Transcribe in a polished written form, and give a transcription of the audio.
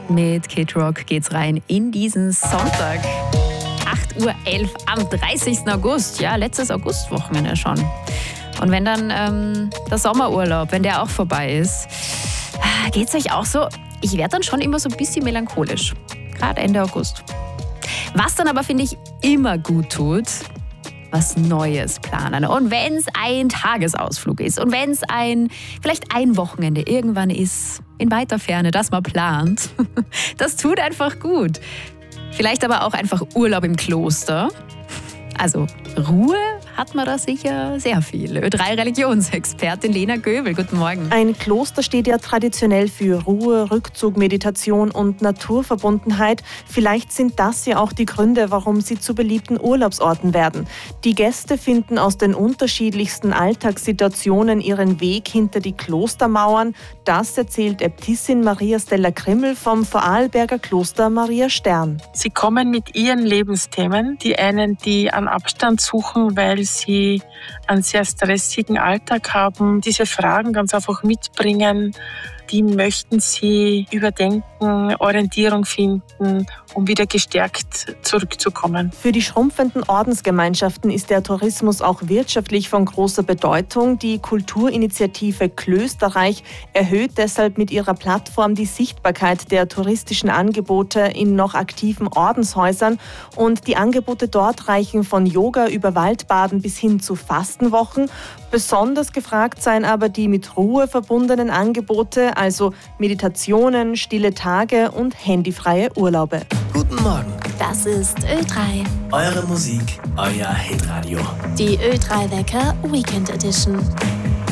Mit Kid Rock geht's rein in diesen Sonntag. 8:11 Uhr am 30. August. Ja, letztes Augustwochenende schon. Und wenn dann der Sommerurlaub, wenn der auch vorbei ist, geht's euch auch so? Ich werde dann schon immer so ein bisschen melancholisch. Gerade Ende August. Was dann aber, finde ich, immer gut tut, was Neues planen. Und wenn es ein Tagesausflug ist und wenn es vielleicht ein Wochenende irgendwann ist, in weiter Ferne, das man plant, das tut einfach gut. Vielleicht aber auch einfach Urlaub im Kloster. Also Ruhe hat man da sicher sehr viel. Ö3-Religionsexpertin Lena Göbel, guten Morgen. Ein Kloster steht ja traditionell für Ruhe, Rückzug, Meditation und Naturverbundenheit. Vielleicht sind das ja auch die Gründe, warum sie zu beliebten Urlaubsorten werden. Die Gäste finden aus den unterschiedlichsten Alltagssituationen ihren Weg hinter die Klostermauern. Das erzählt Äbtissin Maria Stella Krimmel vom Vorarlberger Kloster Maria Stern. Sie kommen mit ihren Lebensthemen, die an Abstand suchen, weil sie einen sehr stressigen Alltag haben, diese Fragen ganz einfach mitbringen, die möchten sie überdenken, Orientierung finden, um wieder gestärkt zurückzukommen. Für die schrumpfenden Ordensgemeinschaften ist der Tourismus auch wirtschaftlich von großer Bedeutung. Die Kulturinitiative Klösterreich erhöht deshalb mit ihrer Plattform die Sichtbarkeit der touristischen Angebote in noch aktiven Ordenshäusern. Und die Angebote dort reichen von Yoga über Waldbaden bis hin zu Fastenwochen. Besonders gefragt seien aber die mit Ruhe verbundenen Angebote, also Meditationen, stille Tage und handyfreie Urlaube. Guten Morgen. Das ist Ö3. Eure Musik, euer Hitradio. Die Ö3 Wecker Weekend Edition.